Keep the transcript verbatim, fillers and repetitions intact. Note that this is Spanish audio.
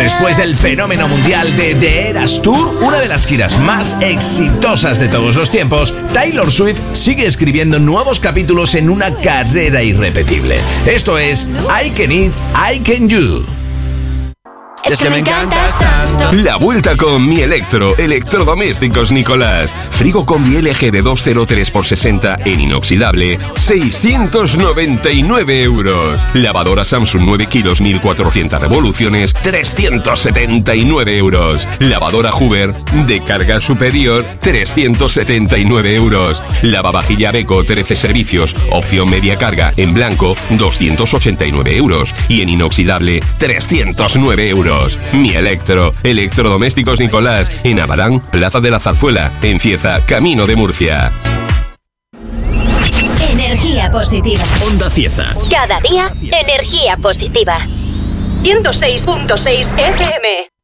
Después del fenómeno mundial de The Eras Tour, una de las giras más exitosas de todos los tiempos, Taylor Swift sigue escribiendo nuevos capítulos en una carrera irrepetible. Esto es I Can It, I Can You. Es que me encantas tanto. La vuelta con Mi Electro, Electrodomésticos Nicolás. Frigo Combi L G de doscientos tres por sesenta en inoxidable, seiscientos noventa y nueve euros. Lavadora Samsung nueve kilos, mil cuatrocientas revoluciones, trescientos setenta y nueve euros. Lavadora Hoover de carga superior, trescientos setenta y nueve euros. Lavavajilla Beko trece servicios, opción media carga en blanco, doscientos ochenta y nueve euros. Y en inoxidable, trescientos nueve euros. Mi Electro, Electrodomésticos Nicolás, en Abarán, Plaza de la Zarzuela, en Cieza, Camino de Murcia. Energía positiva. Onda Cieza. Cada día, energía positiva. ciento seis punto seis F M.